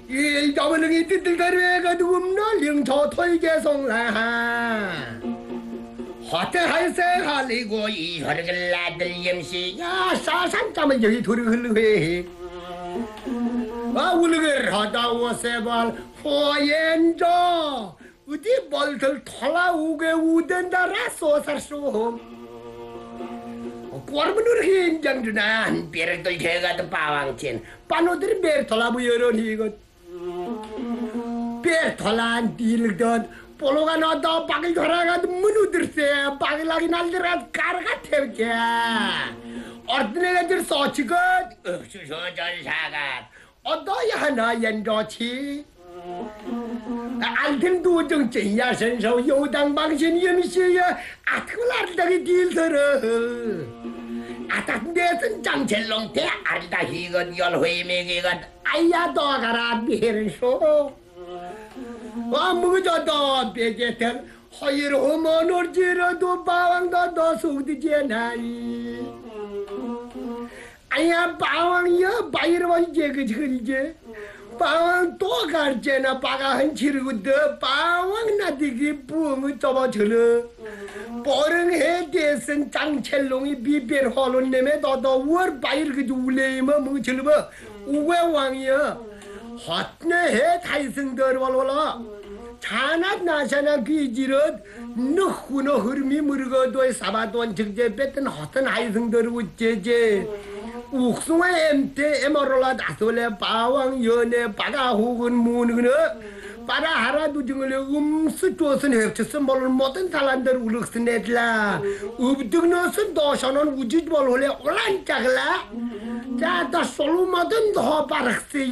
이 자원이 띠들가리가 누굽나 링초 토이게 송라 화태 할세 할리고 이 혈을 나들 염시야 사산짬을 여기 돌이 흘러해 아 우리를 하다 오세발 호연조 어디 멀들 털라우게 우den다라 소사쇼 꼬르문을 현장주나 뼈를 제가도 빠왕친 빠노들 뼈 털라부여론 이것 뼈 털란 딜던 볼로가 너도 박을 돌아가도 문우들세 박을하기 날들아 가르가 태우게 어드네가들 소치것 수소전 사gat 어떠야 하나 연조치 알튼 도정증야 선서 요당 방신 염시야 아트글알다기 딜서러 아따내선 장철롱 대 알다 희건 열회매기건 아야 도가라 비르쇼 아무저도 베게텔 허일 호모노르지러도 바왕도 더 속드제나이 아야 바왕이야 바이러원 제그지그리제 바왕 또 가르제나 바가 한치르고도 바왕 나디기 부엉을 접어들어 뽀릉해 대선 장철롱이 비별 홀론 내매 너도 월 바이르기도 울레이마 뭉칠르버 우외왕이야 헛내해 타이승들 walwala 자나 나샤나 귀지릇 너후너 흐름이 무르거도에 사바돈 즉제 뱉은 헛은 하이승들 우째제 욱숭아 엠테 에머롤라 다솔레 바왕 연에 바가 혹은 무는거 바라 하라도 증을 스토슨 획쳤어 뭘 못한 사람들 우럭스넷라 읍득너슨 도셔는 우지벌 올래 올란짝라 자다 솔로마든 더 바락스